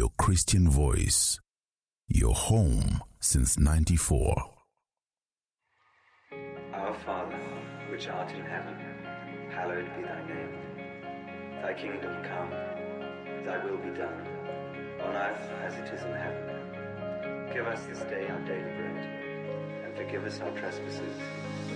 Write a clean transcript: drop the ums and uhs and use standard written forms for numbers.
your Christian voice. Your home since 94. Our Father, which art in heaven, hallowed be thy name. Thy kingdom come, thy will be done, on earth as it is in heaven. Give us this day our daily bread, and forgive us our trespasses,